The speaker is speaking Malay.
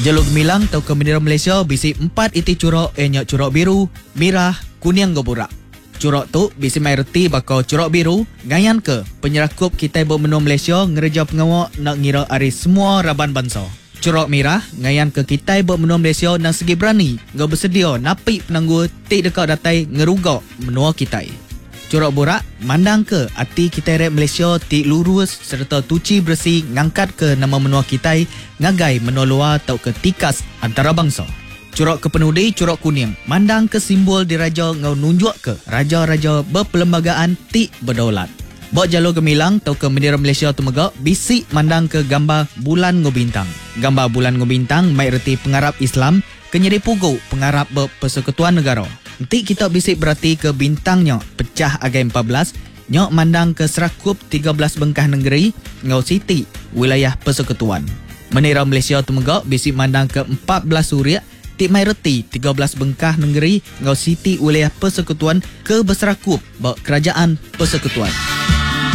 Jalur gemilang tau ke bendera Malaysia bisi 4 iti curok nyok curok biru, merah, kuning goburak. Curok tu bisi mai reti bakal curok biru ngayan ke penyerakup kita benua Malaysia ngereja pengawak nak ngira ari semua raban bangsa. Curok merah ngayan ke kita benua Malaysia nang segi berani ngau bersedia napi penangguh tik dekat datai ngerugak menua kita. Curok borak mandang ke hati kita rep Malaysia tik lurus serta tuci bersih ngangkat ke nama menua kita ngagai menua luar tau ke tikas antara bangsa. Curok kepenudi, curok kuning mandang ke simbol diraja ngau nunjuk ke raja-raja berperlembagaan tik berdaulat. Bok jalur gemilang tau ke bendera Malaysia tu megak bisik mandang ke gambar bulan ngau bintang. Gambar bulan ngau bintang mai reti pengarap Islam kenyeri pugu pengarap berpersekutuan negara. Nanti kita bisik berarti ke bintangnya pecah agai 14 nyok mandang ke serakup 13 bengkah negeri ngau siti wilayah persekutuan. Bendera Malaysia tu megak bisik mandang ke 14 suria tik mai reti 13 bengkah negeri ngau siti wilayah persekutuan ke berserakup bak kerajaan persekutuan.